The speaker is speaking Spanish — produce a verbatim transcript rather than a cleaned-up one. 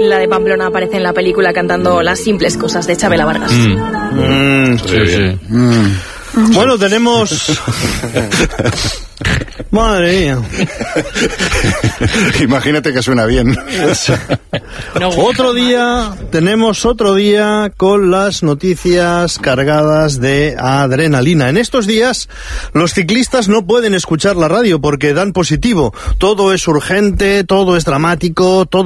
la de Pamplona aparece en la película cantando Las simples cosas de Chabela Vargas. Mm. Mm, sí, sí. Mm. Bueno, tenemos... Madre mía. Imagínate que suena bien. No. Otro día, tenemos otro día con las noticias cargadas de adrenalina. En estos días, los ciclistas no pueden escuchar la radio porque dan positivo. Todo es urgente, todo es dramático, todo